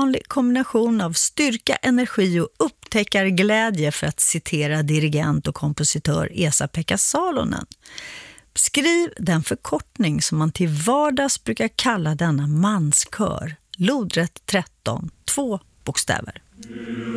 ovanlig kombination av styrka, energi och upptäckarglädje, för att citera dirigent och kompositör Esa-Pekka Salonen. Skriv den förkortning som man till vardags brukar kalla denna manskör. Lodrätt 13, 2 bokstäver.